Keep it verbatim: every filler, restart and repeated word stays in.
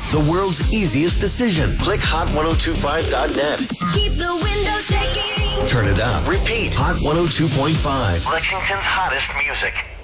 the world's easiest decision. Click hot ten twenty-five dot net. Keep the windows shaking. Turn it up. Repeat. Hot one oh two point five. Lexington's hottest music.